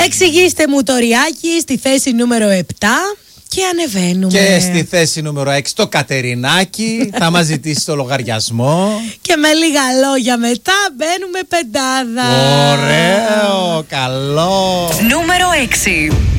Εξηγήστε μου το Ριάκι στη θέση νούμερο 7 και ανεβαίνουμε. Και στη θέση νούμερο 6 το Κατερινάκι. Θα μας ζητήσει το λογαριασμό. Και με λίγα λόγια μετά μπαίνουμε πεντάδα. Ωραίο, καλό. Νούμερο 6.